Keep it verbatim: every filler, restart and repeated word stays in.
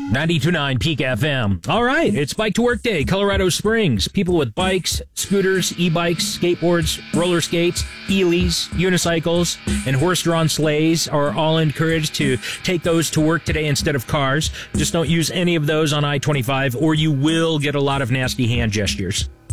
ninety-two point nine Peak F M. All right, it's Bike to Work Day, Colorado Springs. People with bikes, scooters, e-bikes, skateboards, roller skates, heelys, unicycles, and horse-drawn sleighs are all encouraged to take those to work today instead of cars. Just don't use any of those on I twenty-five or you will get a lot of nasty hand gestures.